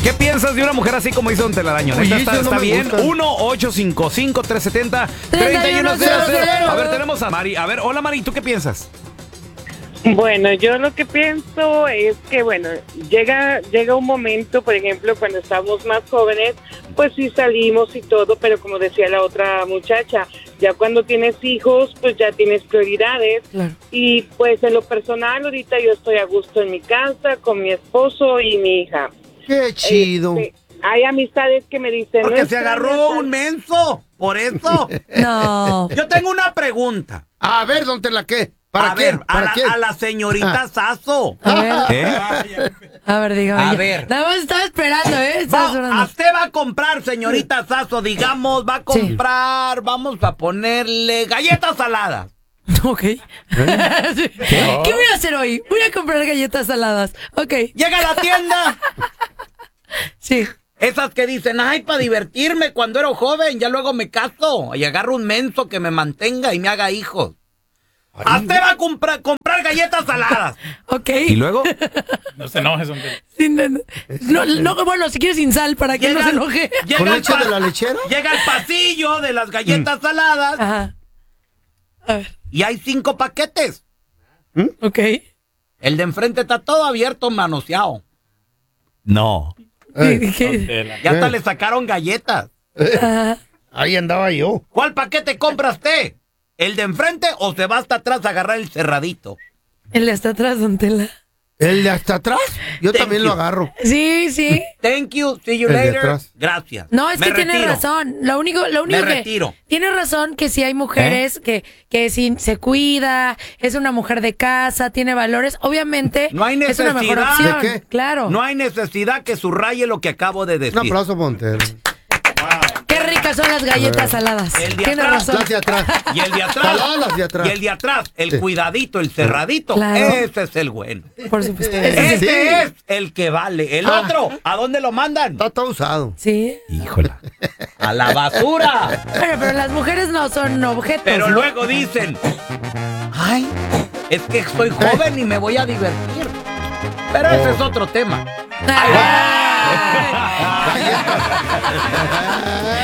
¿Qué piensas de una mujer así como hizo Don Telaraño? Uy, ¿Neta eso está no me bien? gusta. 1-855-370-3100. A ver, tenemos a Mari. A ver, hola Mari, ¿tú qué piensas? Bueno, yo lo que pienso es que, bueno, llega un momento, por ejemplo, cuando estamos más jóvenes, pues sí salimos y todo, pero como decía la otra muchacha, ya cuando tienes hijos, pues ya tienes prioridades. Claro. Y pues en lo personal, ahorita yo estoy a gusto en mi casa, con mi esposo y mi hija. Qué chido. Hay amistades que me dicen... Porque "No se extrañas agarró a-". un menso. Por eso. No. Yo tengo una pregunta. A ver, ¿don Tela qué? ¿Para A qué? ver, ¿Para qué? a la señorita Sasso. A ver, ¿Eh? a ver, dígame. A ya. ver. Nada más estaba esperando, ¿eh? Estaba esperando. Usted va a comprar, señorita Sasso, digamos, va a comprar, vamos a ponerle galletas saladas. Ok. Sí. ¿Qué voy a hacer hoy? Voy a comprar galletas saladas. Ok. Llega a la tienda. Sí. Esas que dicen, ay, para divertirme cuando era joven, ya luego me caso y agarro un menso que me mantenga y me haga hijos. Usted va a comprar galletas saladas. Ok. ¿Y luego? No se enojes, hombre. No, bueno, si quieres sin sal, para que no se enoje. ¿Con leche de la lechera? Llega al pasillo de las galletas saladas. Ajá. A ver. Y hay 5 paquetes. Ok. El de enfrente está todo abierto, manoseado. No. ¿Qué? Ya hasta le sacaron galletas. Ajá. Ahí andaba yo. ¿Cuál paquete compra usted? ¿El de enfrente o se va hasta atrás a agarrar el cerradito? El de hasta atrás, don Tela. ¿El de hasta atrás? Yo Thank también you. lo agarro. Sí, sí. Thank you, see you El de later. atrás. Gracias. No, es Me que tiene retiro. razón. Lo único Me que retiro. tiene razón que si hay mujeres que si se cuida, es una mujer de casa, tiene valores, obviamente No hay es una mejor necesidad. opción. ¿De qué? Claro. No hay necesidad que subraye lo que acabo de decir. Un aplauso, Montero. Qué ricas son las galletas saladas. El de Tiene atrás. razón. Las de atrás. Y el de atrás. Saladas las de atrás. Y el de atrás, el Sí. cuidadito, el cerradito. Claro. Ese es el bueno. Por supuesto. Ese Sí. es el que vale. El otro, ¿a dónde lo mandan? Está todo usado. Sí. Híjola. A la basura. Bueno, pero las mujeres no son objetos. Pero ¿no? luego dicen, ay, es que soy joven y me voy a divertir. Pero ese es otro tema. Ay.